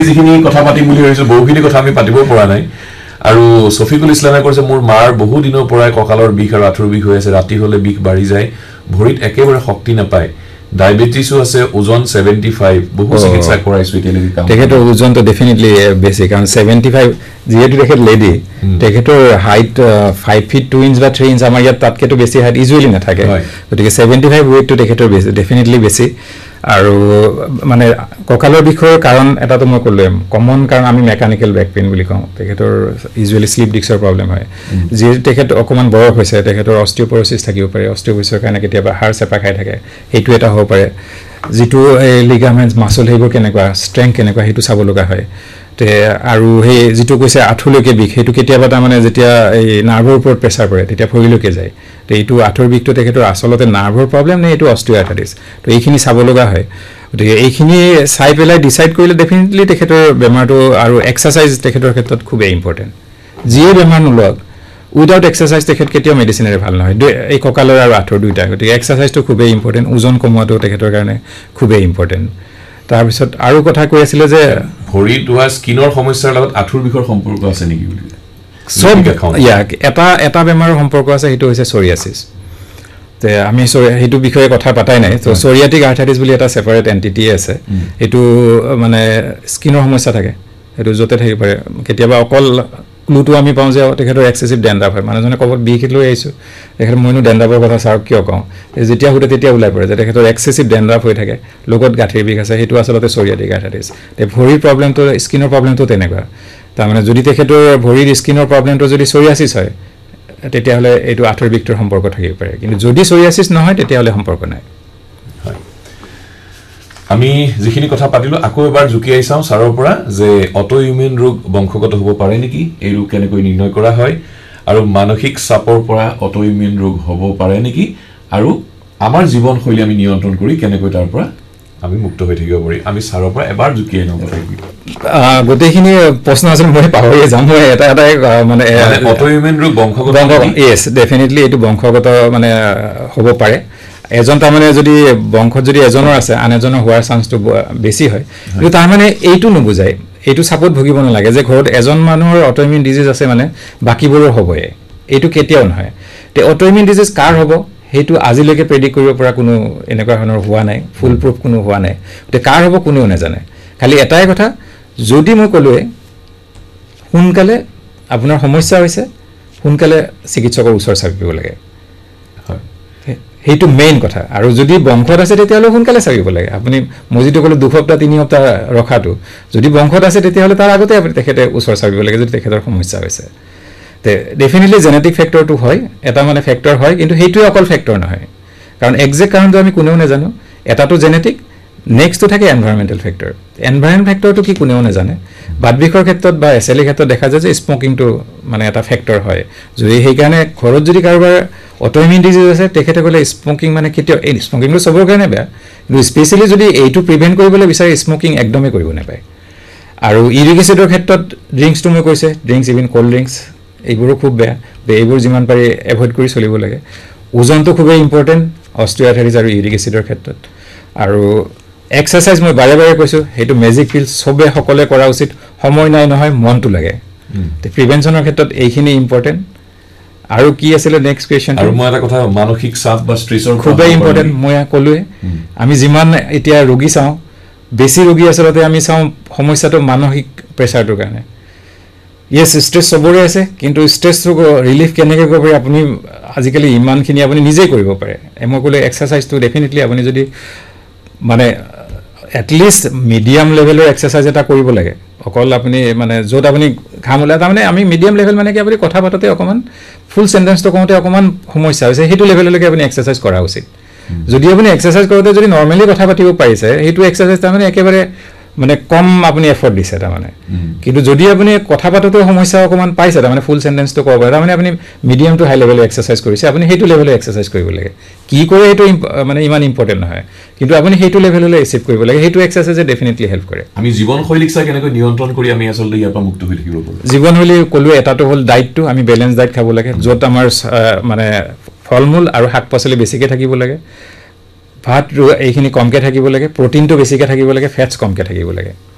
যিখিনি কথা পাতিম বুলি ভাবিছো বহুখিনি কথা আমি পাতিব পৰা নাই আৰু সফিকুল ইছলামে কৈছে মোৰ মাৰ বহু দিনৰ পৰাই কঁকালৰ বিষ আৰু আঁঠুৰ বিষ হৈ আছে ৰাতি হলে বিষ বাঢ়ি যায় ভৰিত একেবাৰে শক্তি নাপায় ডায়াবেটিসও আছে ওজন 75 বহু চিকিৎসা কৰাইছো এতিয়ালৈকে কাম তেখেতৰ ওজনটো ডেফিনেটলি বেছি কাৰণ 75 যিহেতু তেখেত লেডি তেখেতৰ হাইট 5 ফিট 2 ইঞ্চ বা 3 ইঞ্চ আমাৰ ইয়াত তাতকেতো বেছি হাইট ইউজুৱেলি নাথাকে গতিকে 75 ওয়েটটো তেখেতৰ বেছি ডেফিনেটলি বেছি আৰু মানে কঁকালৰ বিষৰ কাৰণ এটাতো মই ক'লোৱেম কমন কাৰণ আমি মেকানিক্যাল বেক পেইন বুলি কওঁ তেখেতৰ ইউজুৱেলি স্লিপ ডিস্কৰ প্ৰবলেম হয় যিহেতু তেখেত অকমান বয়স হৈছে তেখেতৰ অস্টিওপৰোচিছ থাকিব পাৰে অস্টিওপৰোচিছৰ কাৰণে কেতিয়াবা হাড় চেপা খাই থাকে সেইটো এটা হ'ব পাৰে যিটো লিগামেন্টছ মাসল হেবোৰ কেনেকুৱা ষ্ট্ৰেংথ কেনেকুৱা সেইটো চাব লগা হয় তে আৰু হে যিটো কৈছে আঁঠুলৈকে বিষ সেইটো কেতিয়াবা তাৰ মানে যেতিয়া এই নাৰ্ভৰ ওপৰত প্ৰেছাৰ পৰে তেতিয়া ভৰিলৈকে যায় তে এইটো আঁঠুৰ বিষটো তেখেতৰ আসলতে নাৰ্ভৰ প্ৰবলেম নে এইটো অস্টিওআৰ্থৰাইটিছ তো এইখিনি চাব লগা হয় গতিকে এইখিনি চাই পেলাই ডিসাইড কৰিলে ডেফিনেটলি তেখেতৰ বেমাৰটো আৰু এক্সাৰসাইজ তেখেতৰ ক্ষেত্ৰত খুব ইম্পৰ্টেন্ট যিয়ে বেমাৰ নলক উইদাউট এক্সাৰসাইজ তেখেত কেতিয়াও মেডিচিনেৰে ভাল নহয় এই কঁকালৰ আৰু আঁঠুৰ দুইটা গতিকে এক্সাৰসাইজটো খুব ইম্পৰ্টেন্ট ওজন কমোৱাটো তেখেতৰ কাৰণে খুব ইম্পৰ্টেন্ট তাৰ পিছত আৰু কথা কৈ আছিল যে ভৰিত হোৱা স্কিনৰ সমস্যাৰ লগত আঁঠুৰ বিষৰ সম্পৰ্ক আছে নেকি বুলি সব এটা বেমাৰৰ সম্পৰ্ক আছে সেইটো হৈছে সোৰিয়াসিছ তে আমি সেইটো বিষয়ে কথা পাতাই নাই তো সোৰিয়াটিক আৰ্থৰাইটিছ বুলি এটা সেপাৰেট এন্টিটি আছে এটো মানে স্কিনৰ সমস্যা থাকে এটো যতে থাকিব পাৰে কেতিয়াবা অকল ক্লুটো আমি পাওঁ যে তেখেতৰ এক্সেসিভ ডেন্ড্ৰাফ হয় মানুহজনে কবত বিষ লৈ আইছো তেখেতৰ মইনো ডেন্ড্ৰাফৰ কথা চাও কিয় কওঁ যেতিয়া হুতে তেতিয়া ওলাই পৰে যে তেখেতৰ এক্সেসিভ ডেন্ড্ৰাফ হৈ থাকে লগত গাঁঠিৰ বিষ আছে সেইটো আসলতে সোৰিয়াটিক আৰ্থৰাইটিছ তে ভৰিৰ প্ৰবলেমটো স্কিনৰ প্ৰবলেমটো তেনেকুৱা তাৰ মানে যদি তেখেতৰ ভৰিৰ স্কিনৰ প্ৰবলেমটো যদি সোৰিয়াসিছ হয় তেতিয়া হলে এইটো আঁঠুৰ বিষটোৰ সম্পৰ্ক থাকিব পাৰে কিন্তু যদি সোৰিয়াসিছ নহয় তেতিয়া হলে সম্পৰ্ক নাই হয় আমি যিখিনি কথা পাতিলো আকৌ এবাৰ জুকিয়াই চাও সাৰৰ পৰা যে অটোইমিউন ৰোগ বংশগত হ'ব পাৰে নেকি এই ৰোগ কেনেকৈ নিৰ্ণয় কৰা হয় আৰু মানসিক চাপৰ পৰা অটোইমিউন ৰোগ হ'ব পাৰে নেকি আৰু আমাৰ জীৱনশৈলী আমি নিয়ন্ত্ৰণ কৰি কেনেকৈ তাৰ পৰা আমি মুক্ত হৈ থাকিব পাৰি আমি সাৰৰ পৰা এবাৰ জুকিয়াই নব লাগিব গোটেইখিনি প্ৰশ্ন আছে মই পাহৰি যাম মই এটা মানে অটোইমিউন ৰোগ বংশগত ইয়েস ডেফিনেটলি এটো বংশগত মানে হ'ব পাৰে এজন তাৰ মানে যদি বংশত যদি এজনৰ আছে আন এজনৰ হোৱাৰ চান্সটো বেছি হয় কিন্তু তাৰ মানে এইটো নুবুজায় এইটো সাপোৰ্ট ভগিব নালাগে যে ঘৰত এজন মানুহৰ অটোইমিউন ডিজিজ আছে মানে বাকিবোৰৰ হ'বয়ে এইটো কেতিয়াও নহয় তে অটোইমিউন ডিজিজ কাৰ হ'ব হেতু আজিলৈকে প্ৰেডিক্ট কৰিব পৰা কোনো এনেকুৱা ধৰণৰ হোৱা নাই ফুল প্ৰুফ কোনো হোৱা নাই তে কাৰ হ'ব কোনেও নাজানে খালি এটাই কথা যদি মই কলোৱে সোনকালে আপোনাৰ সমস্যা হৈছে সোনকালে চিকিৎসকৰ ওচৰ চাপিব লাগে হেতু মেইন কথা আৰু যদি বংশত আছে তেতিয়ালে সোনকালে চাপিব লাগে আপুনি মজিটো কলে 2 সপ্তাহ 3 সপ্তাহ ৰখাটো যদি বংশত আছে তেতিয়ালে তাৰ আগতে আপুনি তেখেতে ওচৰ চাপিব লাগে যদি তেখেতৰ সমস্যা হৈছে তে ডেফিনেটলি জেনেটিক ফেক্টৰটো হয় এটা মানে ফেক্টৰ হয় কিন্তু হেতুই অকল ফেক্টৰ নহয় কাৰণ এক্সাক্ট কাৰণটো আমি কোনেও নাজানো এটাটো জেনেটিক নেক্সট থাকে এনভায়ৰনমেন্টাল ফেক্টৰ এনভায়ৰনমেন্ট ফেক্টৰটো কি কোনেও নাজানে বাদবিখৰ ক্ষেত্ৰত বা এসএলই ক্ষেত্ৰত দেখা যায় যে স্মোকিংটো মানে এটা ফেক্টৰ হয় যদি সেই কাৰণে ঘৰত যদি কাৰোবাৰ অটোইমিউন ডিজিজ আছে তেখেতে কলে স্মোকিং মানে কেতিয়া এই স্মোকিংটো সবৰ কাৰণে বেয়া কিন্তু স্পেশালি যদি এইটো প্ৰিভেন্ট কৰিবলৈ বিচাৰে স্মোকিং একদমেই কৰিব নাপায় আৰু ইউৰিক এসিডৰ ক্ষেত্ৰত ড্ৰিংকছটো মই কৈছে ড্ৰিংকছ ইভেন কোল্ড ড্ৰিংকছ এইবোৰো খুব বেয়া এইবোৰ যিমান পাৰি এভয়েড কৰি চলিব লাগে ওজনটো খুব ইম্পৰ্টেন্ট অস্টিওআৰ্থৰাইটিছ আৰু ইউৰিক এসিডৰ ক্ষেত্ৰত আৰু এক্সাৰসাইজ মই বাৰে বাৰে কৈছো হেতু মেজিক পিল সবে সকলে কৰা উচিত সময় নাই নহয় মনটো লাগে তে প্ৰিভেনচনৰ ক্ষেত্ৰত এইখিনি ইম্পৰ্টেন্ট আৰু কি আছিল নেক্সট কোৱেশ্চন আৰু মই এটা কথা মানসিক চাপ বা ষ্ট্ৰেছৰ খুব ইম্পৰ্টেন্ট মই কলোৱে আমি যিমান এতিয়া ৰোগী চাওঁ বেছি ৰোগী আচলতে আমি চাওঁ সমস্যাটো মানসিক প্ৰেছাৰটোৰ কাৰণে ইয়েস ষ্ট্ৰেছ সবৰে আছে কিন্তু ষ্ট্ৰেছটো ৰিলিফ কেনেকৈ কৰিব পাৰি আপুনি আজিকালি ইমানখিনি আপুনি নিজে কৰিব পাৰে মই কলে এক্সাৰসাইজটো ডেফিনেটলি আপুনি যদি মানে এটলিষ্ট মিডিয়াম লেভেলৰ এক্সাৰসাইজ এটা কৰিব লাগে অকল আপুনি মানে যত আপুনি ঘাম ওলাই তাৰ মানে আমি মিডিয়াম লেভেল মানে কি আপুনি কথা পাততে অকমান ফুল সেন্টেন্সটো কওঁতে অকমান সমস্যা হৈছে হেতু লেভেললৈকে আপুনি এক্সাৰসাইজ কৰা উচিত যদি আপুনি এক্সাৰসাইজ কৰোতে যদি নৰমালি কথা পাতিব পাৰিছে হেতু এক্সাৰসাইজ তাৰ মানে একেবাৰে মানে কম আপুনি এফৰ্ট দিছে তাৰ মানে কিন্তু যদি আপুনি কথা পাততে সমস্যা অকমান পাইছে তাৰ মানে ফুল সেন্টেন্সটো ক'ব তাৰ মানে আপুনি মিডিয়াম টু হাই লেভেলৰ এক্সাৰসাইজ কৰিছে আপুনি হেতু লেভেলৰ এক্সাৰসাইজ কৰিব লাগে কি কৰে হেতু মানে ইমান ইম্পৰ্টেন্ট নহয় কিন্তু আপুনি হেতু লেভেললৈ এচিভ কৰিব লাগে হেতু এক্সাৰসাইজে ডেফিনেটলি হেল্প কৰে আমি জীৱনশৈলীক চাই কেনেকৈ নিয়ন্ত্ৰণ কৰি আমি আসলে ইয়াৰ পৰা মুক্ত হৈ থাকিব পাৰো জীৱনশৈলী কলো এটাটো হল ডায়েটটো আমি বেলেন্স ডায়েট খাব লাগে যত আমাৰ মানে ফলমূল আৰু শাক-পাচলি বেছিকৈ থাকিব লাগে ভাত এইখিনি কমকে থাকিব লাগে প্ৰটিনটো বেছিকৈ থাকিব লাগে ফেটছ কমকে থাকিব লাগে